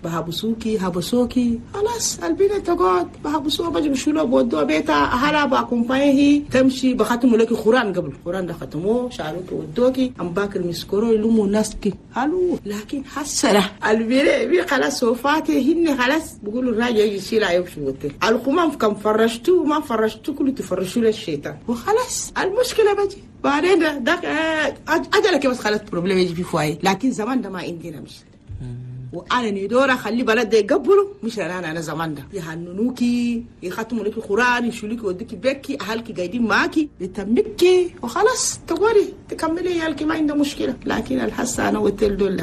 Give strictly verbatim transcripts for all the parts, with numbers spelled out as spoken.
بهبسوكي هبسوكي خلاص البنت تقعد بهبسوها بجي بشيلوها بودوها بيتها أهلها بأكومبانيه تمشي بختموا لك قرآن قبل القرآن ده ختموه شعروكي ودوكي أم باكر مسكرو يلموا ناسكي هلو لكن حسنا البنت بي خلاص صوفاتي هن خلاص بيقولوا الراجل يجي يشيلها يمشي وتل القمام كم فرشتوه ما فرشتوه كله تفرشوا للشيطان وخلاص المشكلة بجي بعدين ده ده أجلك بس خلاص بروبلم يجي في فواي لكن زمان ده ما عندنا مش وانا ندور اخلي بلد ده يقبلوا مش انا انا زمان ده يهننوكي يختموا لك القران يشيلوكي يوديكي بيكي اهلك قاعدين معاكي يتمكي وخلاص تقوري تكملي يالك ما عنده مشكله لكن الحسه انا وتل دول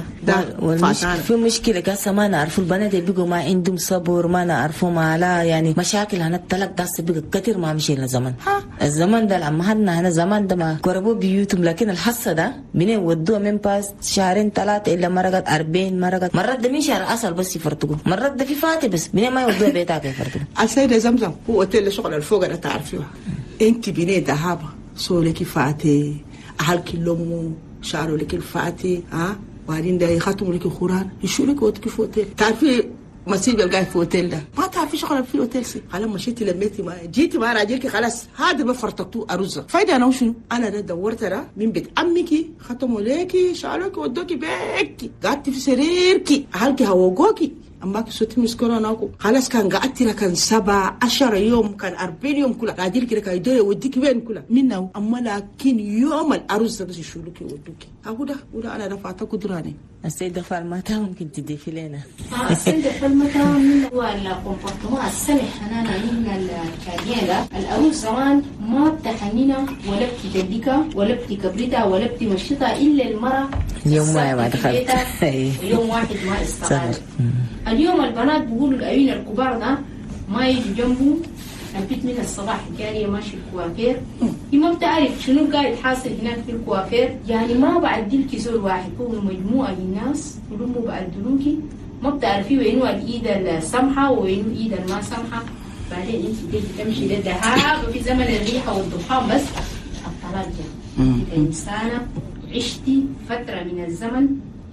ده في مشكله كاسه ما نعرفوا البنات بيجوا ما عندهم صبر ما نعرفوا ما لا يعني مشاكل هنتلك داس بيجي كتير ما مشي لزمان الزمان ده لما هنا زمان ده ما قربوا بيوتهم لكن الحسه ده منين ودوها من باس شهرين ثلاثه الا مرقت أربعين مرقت مرات ده من شهر أصل بس يفرتقوا مرات ده في فاتي بس منين ما يودوها بيتها كيف يفرتقوا السيدة زمزم هو اوتيل شغل الفوق انا تعرفيها انت بني ذهب صولك فاتي اهلك لمو شعروا لك الفاتي ها وبعدين ده يختموا لك القران يشيلوا لك ودك في اوتيل تعرفي مسيب القاعد في اوتيل ده ما تعرفي شغل في اوتيل سي خلاص مشيتي لميتي ما جيتي مع راجلك خلاص هذا ما فرتقتوا ارزه فايده انا وشنو انا ده دورت انا من بيت امك ختموا لك شعرك ودوكي بيكي قعدتي في سريرك اهلك هوجوكي أما كسوتي مسكرة ناكو خلاص كان قعدت لك كان سبع عشر يوم كان أربعين يوم كلها قاعدين كده كايدوية وديك وين كلها منه أما لكن يوم الأرز بس يشولوكي ودوكي أقول ده وده أنا دفعت قدراني السيدة فالمتا ممكن تضيفي لنا السيدة فالمتا من هو الكومبورتمون السمح أنا من الكادية الأروس زمان ما بتحنينا ولا بتدلكا ولا بتكبرتها ولا بتمشيتها إلا المرة يوم ما ما دخلت يوم واحد ما استغل اليوم البنات بيقولوا الأوين الكبار ده ما يجي جنبه البيت من الصباح جارية ماشي الكوافير هي ما بتعرف شنو قاعد حاصل هناك في الكوافير يعني ما بعدلك زول واحد هو مجموعة للناس كلهم بعدلوكي ما بتعرفي وينو الإيد السمحة وينو الإيد الما سمحة بعدين انت تيجي تمشي للذهاب وفي زمن الريحة والدخان بس الطلاق جاء إنسانة عشتي فترة من الزمن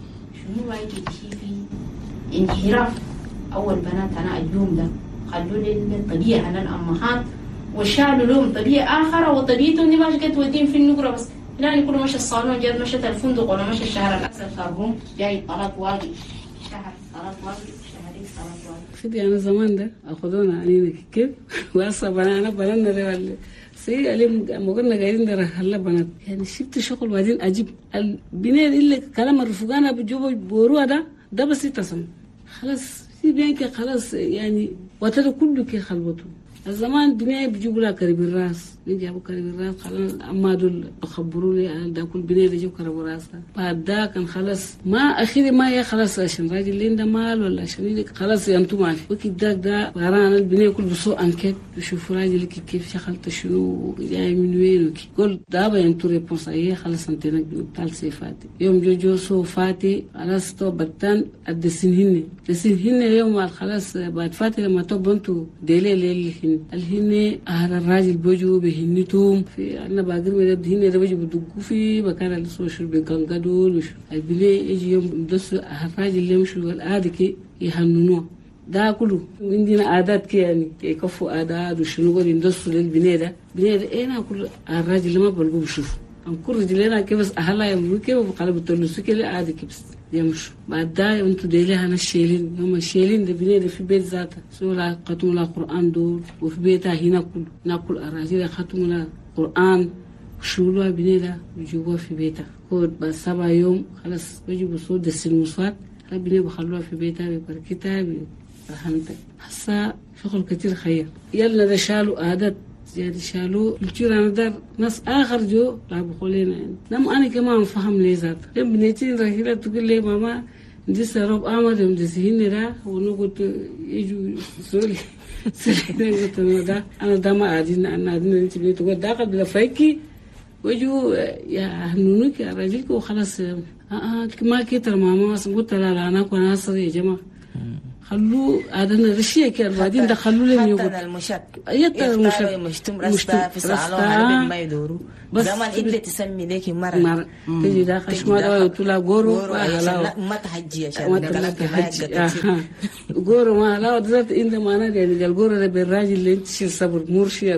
شنو ما يجي تشوفي انحراف أول بنات أنا اليوم ده خلوا لي الطبيعة على الأمهات وشالوا لهم طبيعة آخر وطبيعتهم دي ماشي كده ودين في النقرة بس يعني كل ماشي الصالون جات مشت الفندق ولا ماشي الشهر الأكثر خارجهم جاي طلاق واجي شهر طلاق واجي شهرين طلاق واجي فيدي أنا زمان ده أخذونا عنينا كيف وأصلا بنانا بنانا ده ولا سي عليهم ما قلنا قاعدين ده هلا بنات يعني شفت شغل وبعدين أجيب البنات اللي كلام الرفقانة بيجوا بوروها ده ده بس يتصل خلاص في بينك خلاص يعني وتر كله كي خلوته الزمان الدنيا بيجيبوا لها قريب الراس نجي ابو قريب الراس خلاص اما دول بخبروا لي انا ده كل بنيه يجيب قريب راسها بعد ده كان خلاص ما اخيرا ما هي خلاص عشان راجل اللي عنده مال ولا عشان خلاص ينتم معي وكي داك ده قرانا البنيه كل بسوء انكت يشوفوا راجلك كيف شغلت شنو جاي من وين وكي قول ده بينتو ريبونس هي خلاص انت بتاع صفاتي يوم جوجو سو فاتي خلاص تو بتان الدسنهن دسنهن يوم خلاص بعد فاتي لما تو بنتو ديلي ليل الهن أهل الراجل بيجوا بهنتهم في أنا باقر من الهن ده بيجوا بدقوا في مكان السوشيال بيقنقدوا البني يجي يوم بدس أهل الراجل اللي يمشوا العادة كي يهننوه ده كله عندنا عادات كي يعني يكفوا عادات وشنو قال يندسوا للبني ده بني ده أنا كل الراجل اللي ما بلقوا بشوف أم كل رجلنا كيف بس أهلا يمروا كيف وقالوا بتلوسوا كله عادة كيف بس يمشوا بعد ده انتوا ديلها انا الشيلين يوم الشيلين ده بني في بيت ذاته سولا ختموا لها قران دول وفي بيتها هنا كل ناكل اراجيل ختموا لها قران شولوا بني ده بيجيبوها في بيتها كود بس سبع يوم خلاص بيجيبوا صوت دس المصفات بني بخلوها في بيتها ببركتها برحمتها هسا شغل كتير خير يلا ده شالوا عادات يعني شالوا الجيران دار ناس آخر جو لعبوا خلينا يعني لما أنا كمان فهم ليه ذات لما بنيتين رحيلة تقول لي ماما دي سرب آمد يوم دي سهين را ونقول يجوا سوري سوري قلت أنا ده أنا ده ما عادين أنا عادين أنت بنيت تقول ده قبل فايكي ويجوا يا هنونك يا رجلك وخلاص آه آه ما كتر ماما قلت لا لا أنا كنا ناصر يا جماعة خلوه عادنا رشيه كده بعدين دخلوا لهم يقعد حتى المشط يتا المشط مشتم رستا في صالون على ما يدوروا زمان اللي تسمي ليكي مرة مرة تجي داخل شمال وتلا غورو ما تحجي عشان ما تحجي غورو ما لا ذات عندما انا يعني قال غورو ده بالراجل اللي انت شيل صبر مرشيه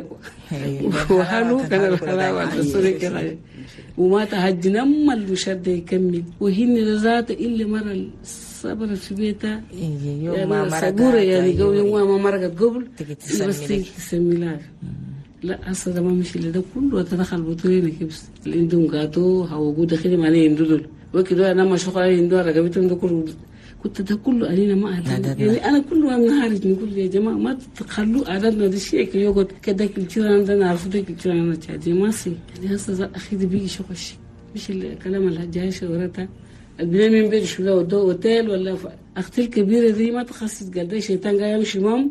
وحلو كان الحلاوه السوري كده وما تحجي نما المشد يكمل وهن ذات اللي مرة صبر في بيتها يوم ما مرقت يعني يوم ما مرقت قبل بس تسمي لها لا هسه ما مش اللي ده كله تدخل بطولين كبس اللي عندهم قاتو هو وجود داخلي معناه يندودل وكده انا ما شغال يندو رقبتهم ده كله كنت ده كله علينا ما يعني انا كل ما نهارج نقول يا جماعه ما تخلوا عاداتنا دي شيء يقعد كده كتير عندنا عارفوا ده كتير انا تاجي ما سي يعني هسه اخي ده بيجي شغل مش الكلام اللي جاي شورتها البناء من بيت شو لو دو اوتيل ولا اختي الكبيره دي ما تخصص قال ده شيطان جاي يمشي مام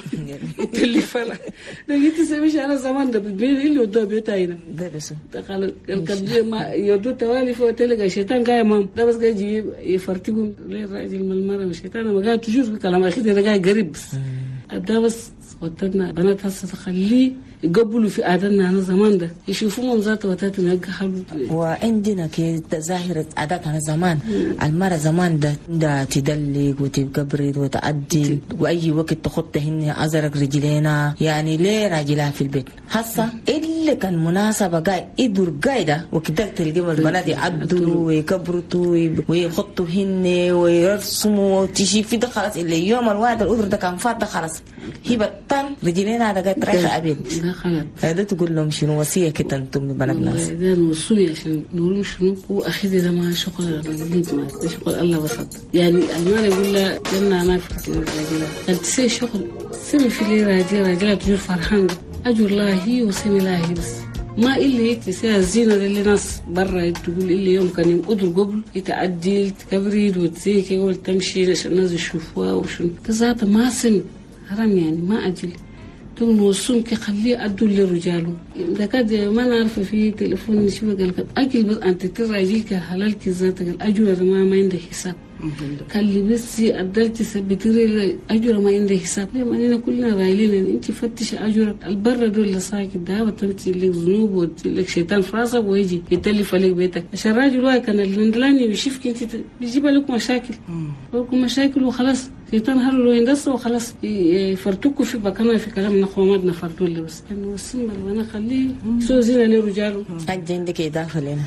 قلت لي فلا لقيت سميش انا زمان ده بالبيت اللي ودو بيتها هنا ده بس قال الكبير ما يودو توالي في اوتيل قال شيطان جاي مام ده بس جاي يجي يفرتقوا ليه الراجل من المره مش شيطان ما قاعد تجور كلام اخي ده جاي قريب بس ده بس وتدنا بنات هسه تخليه يقبلوا في عاداتنا أنا زمان ده يشوفوا من ذاته وتاتهم يقحلوا وعندنا كي ظاهرة عاداتنا زمان المرة زمان ده ده تدلق وتقبرد وتعدل وأي وقت تخطهن أزرق رجلينا يعني ليه راجلها في البيت هسه اللي كان مناسبة قاعد يدور قاعدة وكده تلقوا البنات يعدلوا ويكبروا ويخطوهن ويرسموا وتشي في ده خلاص اللي يوم الواحد الأذر ده كان فات ده خلاص هي بطل رجلينا ده قاعد رايحة أبيض هذا تقول لهم شنو وصية كده انتم بنات ناس ده نوصي عشان نقول شنو هو اخذ ده ما شغل الرجل ما ده شغل الله وسط يعني المال يقول له جنة ما في الرجال قال تسي شغل سمي في لي راجل راجل تجور فرحان اجر الله هي وسمي الله بس ما اللي تسي الزينة اللي ناس برا تقول اللي يوم كان يقدر قبل يتعدل تكبريد وتزيك يقول تمشي عشان الناس يشوفوها وشنو كذا ما سم حرام يعني ما اجل تقول وصوم كي خليه أدو للرجال إذا كاد ما نعرف في تليفون نشوف قال أكل بس أنت ترى يجيك حلال كذا قال أجر ما ما عنده حساب قال لي بس أدلت سبتري أجر ما عنده حساب ما أنا كلنا رايلين أنت فتش أجر البر دول ساكت ده وتنتي لك ذنوب وتلك شيطان في راسك ويجي يتلف عليك بيتك عشان الراجل واحد كان اللندلاني بيشوفك أنت بيجيب لك مشاكل لكم مشاكل وخلاص شيطان هلو لو يندس وخلاص يفرتكوا في بكنا في كلام نخوماتنا فرتوا اللي بس إنه السمر وأنا خليه سو زينة لرجاله حد عندك إضافة لنا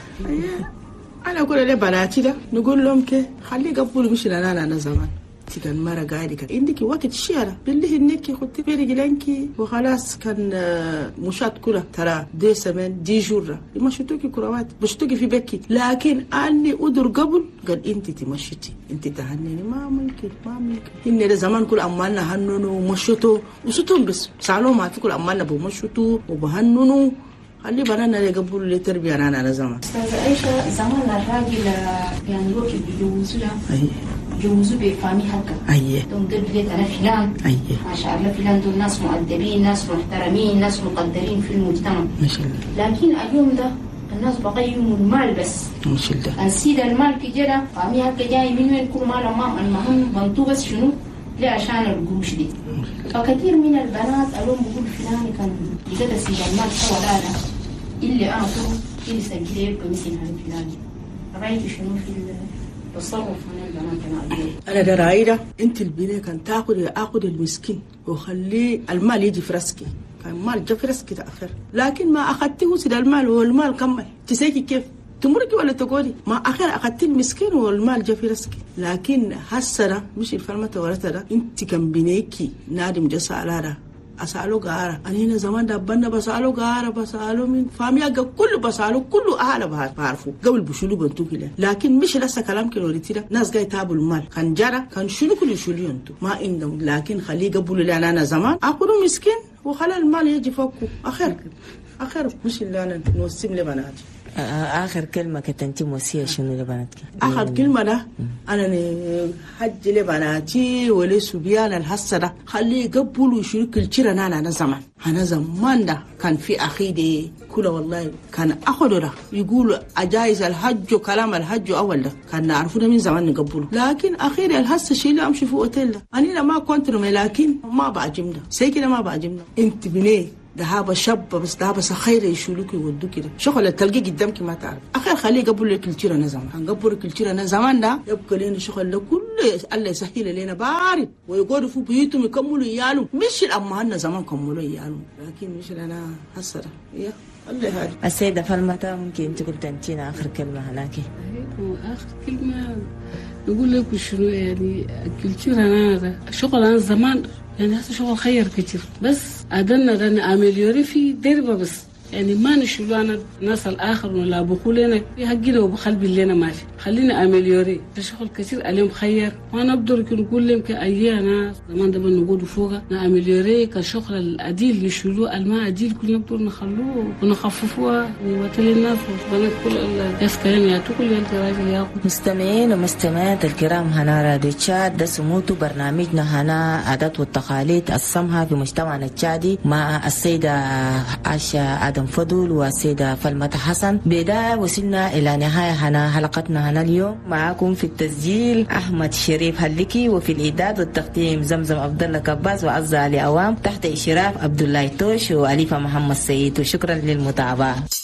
أنا أقول لي بناتي ده نقول لهم كي خليه قبلوا مش لنا أنا زمان كان مرة قاعدة كان عندك وقت الشارع بالله إنك خدت في رجلينك وخلاص كان مشات كرة ترى دي سمن دي جرة ما شتوكي كروات بشتوكي في بكي لكن أني أدر قبل قال أنت تمشيتي أنت تهنيني ما ممكن ما ممكن إن زمان كل أمالنا هنونو ومشتو وشتون بس سالو ما تقول أمالنا بمشتو وبهنونو خلي بنانا يقبلوا اللي تربية أنا أنا زمان. أستاذ عائشة زمان الراجل يعني وقت بيجوزوا له. أيه. بيجوزوا بفامي هكا. أيه. دون دول بيت أنا فلان. أيه. ما شاء الله فلان دول ناس مؤدبين ناس محترمين ناس مقدرين في المجتمع. ما شاء الله. لكن اليوم ده الناس بقيموا المال بس. ما شاء الله. نسيد المال كجرا فامي هكا جاي من وين كل مال ما المهم بنتو بس شنو؟ ليه عشان القروش دي. فكثير من البنات اليوم بقول فلان كان يقدر يسيد المال سوى لا لا. اللي أنا أقول اللي سجليه بمثل هذا الفلان رأيت شنو في التصرف من البنات أنا أنا ده رايدة أنت البنية كان تأخذ أخذ المسكين وخليه المال يجي في راسك كان المال جا في راسك تأخر لكن ما أخذته سيد المال والمال كمل تسيكي كيف تمرقي ولا تقولي ما أخير أخذت المسكين والمال جا في راسك لكن هالسنة مش الفرمة ورثة أنت كان بنيكي نادم جسا على أسألو غارة أنا هنا زمان دبنا بسألو غارة بسألو من فامي أجا كله بسألو كله أهلا بعرفه قبل بشلو بنتو كله لكن مش لسه كلام كانوا رتيرة ناس جاي تابوا المال كان جرا كان شنو كل شلو أنتو ما عندهم لكن خليه قبلوا لي أنا زمان أخذوا مسكين وخلى المال يجي فوقه آخر آخر مش اللي أنا نوسم لبناتي آخر كلمة كتنتي موسيقى شنو لبناتك؟ آخر كلمة ده أنا حج لبناتي ولسبيان الحسة ده خليه يقبلوا يشركوا الشيرة نانا أنا زمان أنا زمان ده كان في أخيدي كله والله كان أخذوا ده يقولوا أجايز الحج وكلام الحج أول ده كان نعرفه من زمان نقبله لكن أخيرا الحسة شيء اللي أمشي في أوتيل ده أنا ما كنت رمي لكن ما بعجمنا سي كده ما بعجمنا أنت بنيه ذهاب شاب بس ذهاب سخير يشولوك يودوك كده شغل تلقي قدامك ما تعرف اخر خليه قبل لك الكلتيره نزمان هنقبل الكلتيره نزمان ده يبقى لنا شغل ده كله الله يسهل لنا بارد ويقعدوا في بيوتهم يكملوا ايالهم مش الامهاتنا زمان كملوا ايالهم لكن مش لنا هسه يا الله يهدي. السيدة فلمتا ممكن انت قلت انتينا اخر كلمة هناك. اخر كلمة نقول لك شنو يعني الكلتيره انا شغل انا زمان يعني هذا شغل خير كتير بس أدنى أدنى أمليوري في دربة بس يعني ما نشيلوا أنا الناس الآخر ولا بقول أنا في حقنا وبخلبي اللي أنا ماشي خلينا أمليوري شغل كتير عليهم خير وأنا أقدر نقول لهم كأي أنا زمان ده بنقول فوقه نأمليوري كشغل العديل يشيلوه الماء عديل كلنا نقدر نخلوه ونخففوه وتل الناس وبنات كل الناس كلام يعطوا كل الكراجل ياخذ. مستمعين ومستمعات الكرام هنا راديو تشاد ده سموتو برنامجنا هنا عادات والتقاليد السمحة في مجتمعنا التشادي مع السيدة عائشة آدم فضل والسيدة فلمتا حسن. بداية وصلنا إلى نهاية هنا حلقتنا هنا اليوم معكم في التسجيل أحمد شريف هلكي وفي الإعداد والتقديم زمزم عبد الله كباس وعزة علي أوام تحت إشراف عبد الله توش وأليفة محمد سيد وشكرا للمتابعة.